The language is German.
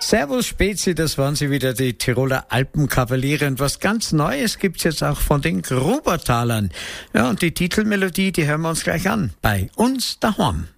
Servus Spezi, das waren sie wieder, die Tiroler Alpenkavaliere. Und was ganz Neues gibt's jetzt auch von den Grubertalern. Ja, und die Titelmelodie, die hören wir uns gleich an. Bei uns daheim.